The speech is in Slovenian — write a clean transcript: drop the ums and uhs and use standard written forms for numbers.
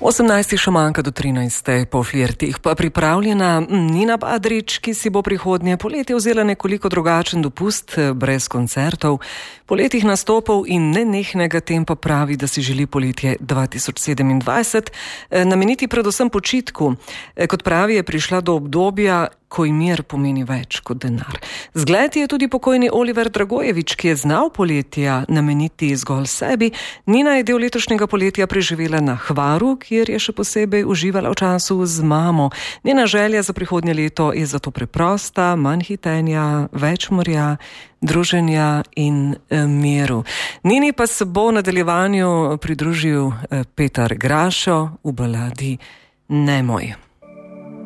18 še manjka do 13. Po flirtih pa pripravljena Nina Badrič, ki si bo prihodnje poletje vzela nekoliko drugačen dopust, brez koncertov, poletih nastopov in nenehnega tempa. Pravi, da si želi poletje 2027 nameniti predvsem počitku. Kot pravi, je prišla do obdobja, ko ji mir pomeni več kot denar. Zgled je tudi pokojni Oliver Dragojevič, ki je znal poletja nameniti zgolj sebi. Nina je del letošnjega poletja preživela na Hvaru, kjer je še posebej uživala v času z mamo. Njena želja za prihodnje leto je zato preprosta, manj hitenja, več morja, druženja in miru. Nini pa se bo v nadaljevanju pridružil Petar Grašo v baladi Nemoj.